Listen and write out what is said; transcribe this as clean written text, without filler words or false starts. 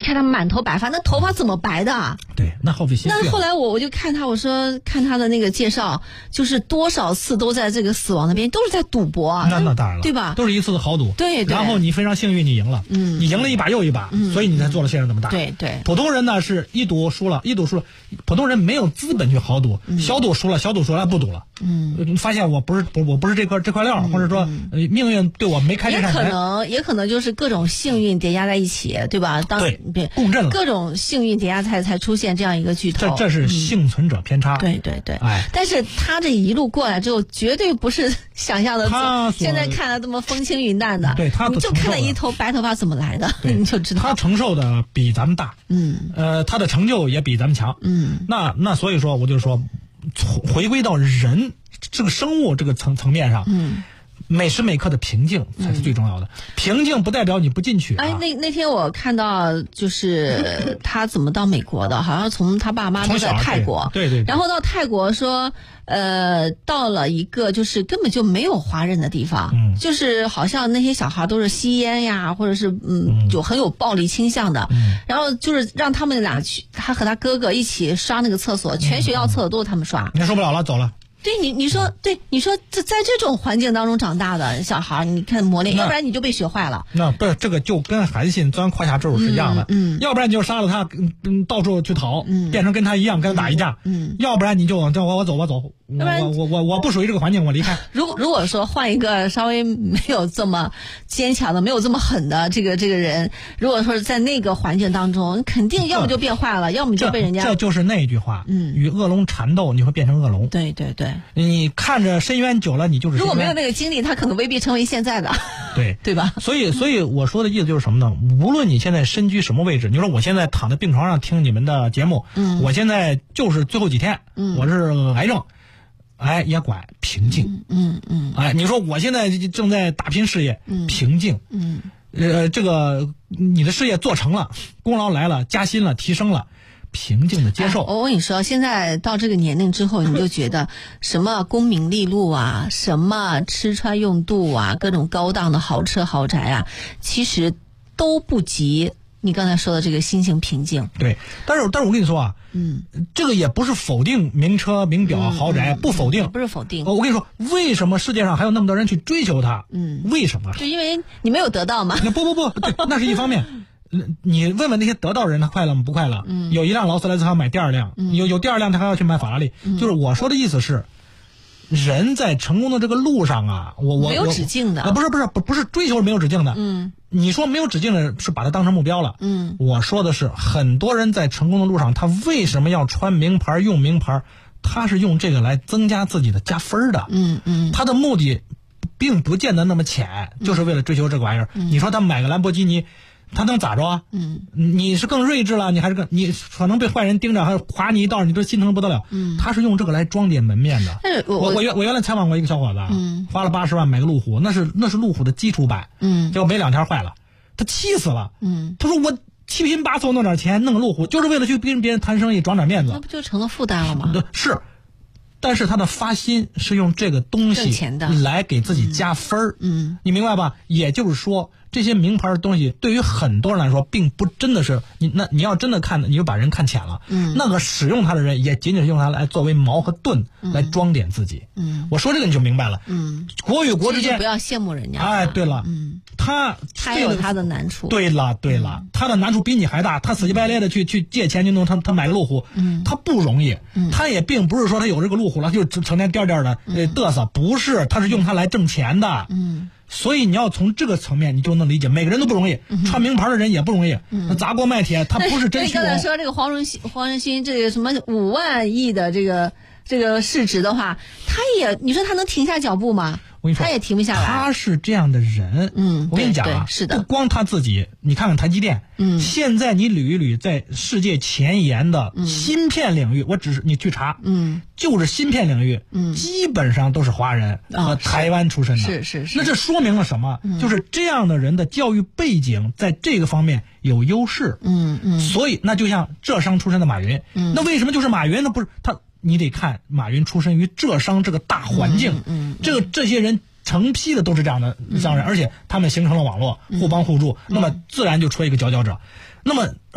看他满头白发，那头发怎么白的？ 对，那耗费心血。 那后来我就看他，我说看他的那个介绍，就是多少次都在这个死亡那边，都是在赌博啊。 那当然了， 对吧？ 都是一次的豪赌。 对。 然后你非常幸运，你赢了。你赢了一把又一把，所以你才做了现在这么大。 对。 普通人呢是一赌输了，普通人没有资本去豪赌，小赌输了不赌了。发现我不是这块料，或者说命运对我没开这扇门。 也可能就是各种幸运叠加在一起，对吧？ 对，共振了， 各种幸运叠加才出现这样一个巨头。 这是幸存者偏差。 对。但是他这一路过来之后，绝对不是想象的。现在看了这么风轻云淡的， 对， 你就看了一头白头发怎么来的，你就知道他承受的比咱们大。他的成就也比咱们强。那所以说，我就说，回归到人这个生物这个层面上。每时每刻的平静才是最重要的。平静不代表你不进去。 那天我看到就是他怎么到美国的，好像从他爸妈都在泰国， 对， 然后到泰国说，到了一个就是根本就没有华人的地方，就是好像那些小孩都是吸烟呀，或者是就很有暴力倾向的，然后就是让他们俩去，他和他哥哥一起刷那个厕所，全学校厕所都是他们刷。 你受不了了，走了。 对你说在这种环境当中长大的小孩，你看磨练，要不然你就被学坏了。 那不是这个就跟韩信钻胯下之辱是一样的。要不然你就杀了他，到处去逃，变成跟他一样跟他打一架。要不然你就我走，我不属于这个环境，我离开。 如果说换一个稍微没有这么坚强的，没有这么狠的这个人，如果说是在那个环境当中，肯定要么就变坏了，要么就被人家。 这就是那句话，与恶龙缠斗，你会变成恶龙。 对。 你看着深渊久了，你就是深渊。 如果没有那个经历，他可能未必成为现在的。对吧？ 所以我说的意思就是什么呢？无论你现在身居什么位置，你说我现在躺在病床上听你们的节目，我现在就是最后几天，我是癌症，也管平静。你说我现在正在打拼事业，平静。这个你的事业做成了，功劳来了，加薪了，提升了。平静的接受。 我跟你说，现在到这个年龄之后，你就觉得什么功名利禄啊，什么吃穿用度啊，各种高档的豪车豪宅啊，其实都不及你刚才说的这个心情平静。 对，但是我跟你说啊，这个也不是否定名车名表豪宅，不否定， 不是否定。 我跟你说，为什么世界上还有那么多人去追求它？为什么？ 就因为你没有得到嘛。 不，那是一方面。你问问那些得到人，他快乐吗？不快乐。有一辆劳斯莱斯，他要买第二辆；有第二辆，他还要去买法拉利。就是我说的意思是，人在成功的这个路上啊，我没有止境的。 不是追求没有止境的。你说没有止境的是把它当成目标了。我说的是，很多人在成功的路上，他为什么要穿名牌、用名牌？他是用这个来增加自己的加分的。他的目的并不见得那么浅，就是为了追求这个玩意儿。你说他买个兰博基尼。他能咋着啊？你是更睿智了，你还是你可能被坏人盯着，还划你一道，你都心疼不得了。他是用这个来装点门面的。我原来采访过一个小伙子，花了80万买个路虎，那是路虎的基础版，结果没2天坏了，他气死了。他说我七拼八凑弄点钱弄个路虎，就是为了去跟别人谈生意装点面子， 那不就成了负担了吗？ 是。但是他的发心是用这个东西来给自己加分儿。你明白吧？也就是说，这些名牌的东西对于很多人来说，并不真的是你要真的看，你就把人看浅了。那个使用它的人也仅仅是用它来作为矛和盾来装点自己。我说这个你就明白了。国与国之间不要羡慕人家。 对了，他有他的难处。 对了，他的难处比你还大。他死乞白赖的去借钱去弄他买个路虎，他不容易。他也并不是说他有这个路虎了就成天颠颠的嘚瑟，不是，他是用它来挣钱的。所以你要从这个层面，你就能理解，每个人都不容易，穿名牌的人也不容易。砸锅卖铁，他不是真虚荣。 刚才说这个黄仁勋这个什么5万亿的这个市值的话，你说他能停下脚步吗？ 我跟你说， 他也停不下来。 他是这样的人。我跟你讲啊， 是的， 不光他自己，你看看台积电。现在你捋一捋，在世界前沿的芯片领域，你去查，就是芯片领域，基本上都是华人和台湾出身的。 是。 那这说明了什么？就是这样的人的教育背景在这个方面有优势。所以那就像浙商出身的马云，那为什么就是马云？那不是他。你得看马云出身于浙商这个大环境，这些人成批的都是这样的商人，而且他们形成了网络，互帮互助，那么自然就出一个佼佼者。那么